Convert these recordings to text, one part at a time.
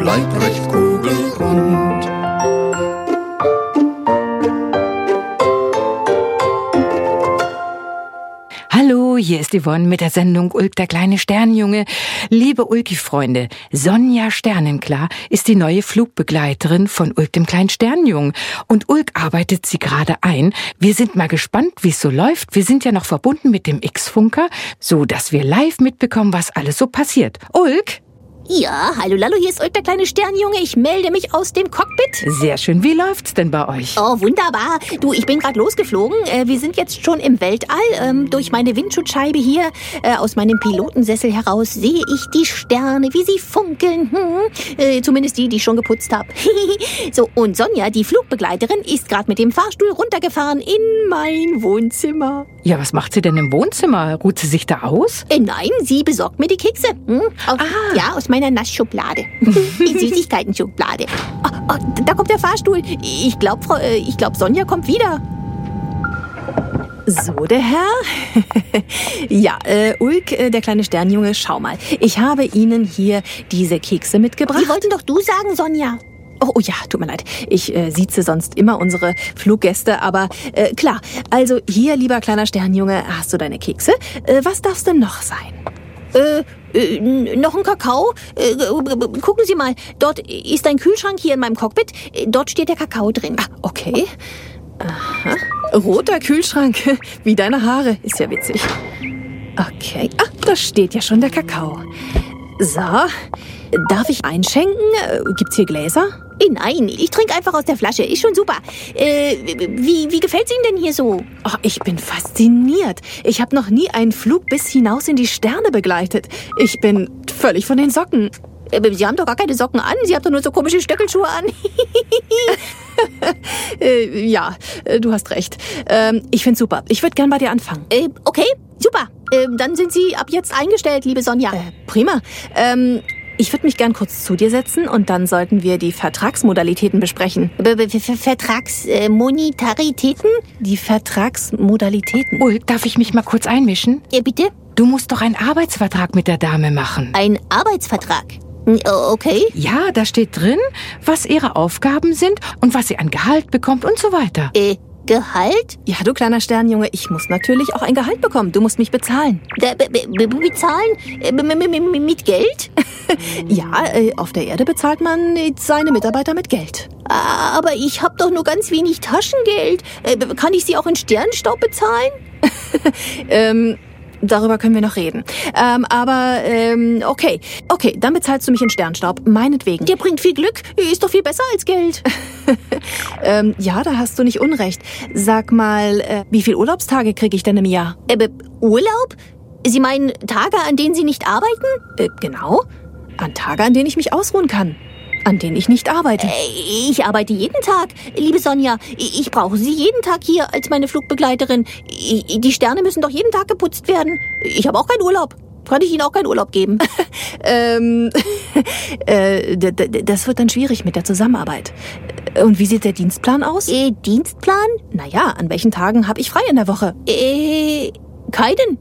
bleibt recht kugelrund. Hallo, hier ist Yvonne mit der Sendung Ulk, der kleine Sternenjunge. Liebe Ulki-Freunde, Sonja Sternenklar ist die neue Flugbegleiterin von Ulk, dem kleinen Sternenjungen. Und Ulk arbeitet sie gerade ein. Wir sind mal gespannt, wie es so läuft. Wir sind ja noch verbunden mit dem X-Funker, so dass wir live mitbekommen, was alles so passiert. Ulk? Ja, hallo Lallo, hier ist Ulk, der kleine Sternenjunge. Ich melde mich aus dem Cockpit. Sehr schön. Wie läuft's denn bei euch? Oh, wunderbar. Du, ich bin gerade losgeflogen. Wir sind jetzt schon im Weltall. Durch meine Windschutzscheibe hier, aus meinem Pilotensessel heraus, sehe ich die Sterne, wie sie funkeln. Zumindest die ich schon geputzt habe. So, und Sonja, die Flugbegleiterin, ist gerade mit dem Fahrstuhl runtergefahren in mein Wohnzimmer. Ja, was macht sie denn im Wohnzimmer? Ruht sie sich da aus? Nein, sie besorgt mir die Kekse. Ja, aus meiner Nassschublade. Die Süßigkeiten-Schublade. Da kommt der Fahrstuhl. Ich glaube, Sonja kommt wieder. So, der Herr. Ja, Ulk, der kleine Sternenjunge, schau mal. Ich habe Ihnen hier diese Kekse mitgebracht. Die wollten doch du sagen, Sonja. Oh ja, tut mir leid. Ich sieze sonst immer unsere Fluggäste, aber klar. Also hier, lieber kleiner Sternenjunge, hast du deine Kekse. Was darf's denn noch sein? Noch ein Kakao? Gucken Sie mal, dort ist ein Kühlschrank hier in meinem Cockpit. Dort steht der Kakao drin. Okay. Aha. Roter Kühlschrank, wie deine Haare. Ist ja witzig. Okay. Da steht ja schon der Kakao. So, darf ich einschenken? Gibt's hier Gläser? Nein, ich trinke einfach aus der Flasche. Ist schon super. Wie gefällt's Ihnen denn hier so? Ich bin fasziniert. Ich habe noch nie einen Flug bis hinaus in die Sterne begleitet. Ich bin völlig von den Socken. Sie haben doch gar keine Socken an. Sie haben doch nur so komische Stöckelschuhe an. Ja, du hast recht. Ich find's super. Ich würde gern bei dir anfangen. Okay, super. Dann sind Sie ab jetzt eingestellt, liebe Sonja. Prima. Ich würde mich gern kurz zu dir setzen und dann sollten wir die Vertragsmodalitäten besprechen. Vertragsmonetaritäten? Die Vertragsmodalitäten. Ulk, darf ich mich mal kurz einmischen? Ja, bitte? Du musst doch einen Arbeitsvertrag mit der Dame machen. Ein Arbeitsvertrag? Okay. Ja, da steht drin, was ihre Aufgaben sind und was sie an Gehalt bekommt und so weiter. Gehalt? Ja, du kleiner Sternenjunge, ich muss natürlich auch ein Gehalt bekommen. Du musst mich bezahlen. Bezahlen? Mit Geld? Ja, auf der Erde bezahlt man seine Mitarbeiter mit Geld. Aber ich habe doch nur ganz wenig Taschengeld. Kann ich Sie auch in Sternenstaub bezahlen? Darüber können wir noch reden. Okay. Okay, dann bezahlst du mich in Sternstaub. Meinetwegen. Der bringt viel Glück. Ist doch viel besser als Geld. Ja, da hast du nicht unrecht. Sag mal, wie viele Urlaubstage kriege ich denn im Jahr? Urlaub? Sie meinen Tage, an denen Sie nicht arbeiten? Genau. An Tage, an denen ich mich ausruhen kann. An denen ich nicht arbeite. Ich arbeite jeden Tag, liebe Sonja. Ich brauche Sie jeden Tag hier als meine Flugbegleiterin. Die Sterne müssen doch jeden Tag geputzt werden. Ich habe auch keinen Urlaub. Kann ich Ihnen auch keinen Urlaub geben? Das wird dann schwierig mit der Zusammenarbeit. Und wie sieht der Dienstplan aus? Dienstplan? Naja, an welchen Tagen habe ich frei in der Woche? Keinen.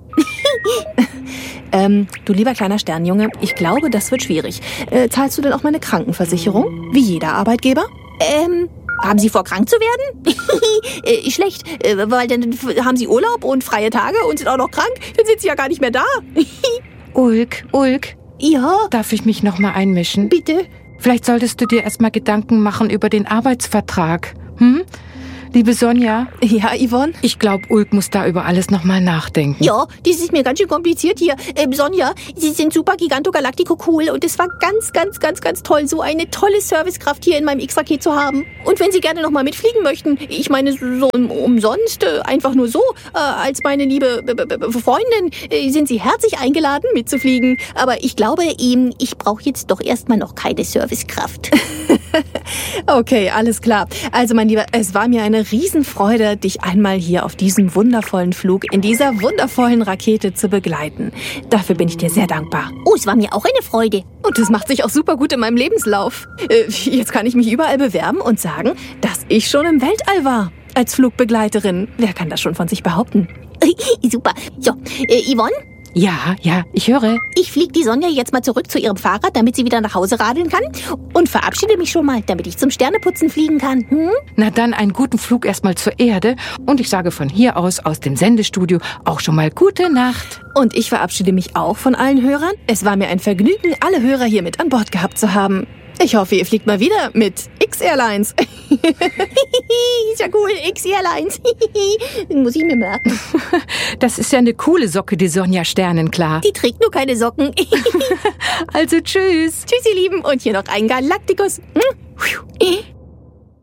Du lieber kleiner Sternenjunge, ich glaube, das wird schwierig. Zahlst du denn auch meine Krankenversicherung? Wie jeder Arbeitgeber? Haben Sie vor, krank zu werden? Schlecht, weil dann haben Sie Urlaub und freie Tage und sind auch noch krank. Dann sind Sie ja gar nicht mehr da. Ulk. Ja? Darf ich mich noch mal einmischen? Bitte? Vielleicht solltest du dir erst mal Gedanken machen über den Arbeitsvertrag. Liebe Sonja? Ja, Yvonne? Ich glaube, Ulk muss da über alles noch mal nachdenken. Ja, das ist mir ganz schön kompliziert hier. Sonja, Sie sind super Gigantogalactico cool und es war ganz, ganz, ganz, ganz toll, so eine tolle Servicekraft hier in meinem X-Raket zu haben. Und wenn Sie gerne noch mal mitfliegen möchten, ich meine so umsonst, einfach nur so, als meine liebe Freundin, sind Sie herzlich eingeladen mitzufliegen. Aber ich glaube, ich brauche jetzt doch erstmal noch keine Servicekraft. Okay, alles klar. Also mein Lieber, es war mir eine Riesenfreude, dich einmal hier auf diesem wundervollen Flug in dieser wundervollen Rakete zu begleiten. Dafür bin ich dir sehr dankbar. Oh, es war mir auch eine Freude. Und das macht sich auch super gut in meinem Lebenslauf. Jetzt kann ich mich überall bewerben und sagen, dass ich schon im Weltall war. Als Flugbegleiterin. Wer kann das schon von sich behaupten? Super. So, Yvonne? Ja, ich höre. Ich fliege die Sonja jetzt mal zurück zu ihrem Fahrrad, damit sie wieder nach Hause radeln kann. Und verabschiede mich schon mal, damit ich zum Sterneputzen fliegen kann. Na dann einen guten Flug erstmal zur Erde. Und ich sage von hier aus dem Sendestudio, auch schon mal gute Nacht. Und ich verabschiede mich auch von allen Hörern. Es war mir ein Vergnügen, alle Hörer hier mit an Bord gehabt zu haben. Ich hoffe, ihr fliegt mal wieder mit X-Airlines. Ist ja cool, X-Airlines. Muss ich mir merken. Das ist ja eine coole Socke, die Sonja Sternenklar. Die trägt nur keine Socken. Also tschüss. Tschüss, ihr Lieben. Und hier noch ein Galaktikus.